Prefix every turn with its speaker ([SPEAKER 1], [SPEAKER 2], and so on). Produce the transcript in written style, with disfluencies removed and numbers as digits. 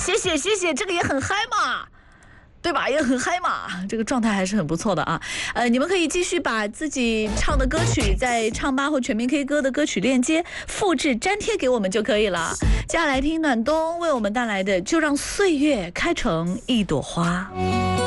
[SPEAKER 1] 谢谢谢谢，这个也很嗨嘛。对吧？也很嗨嘛，这个状态还是很不错的啊。你们可以继续把自己唱的歌曲在唱吧或全民 K 歌的歌曲链接复制粘贴给我们就可以了。接下来听暖冬为我们带来的《就让岁月开成一朵花》。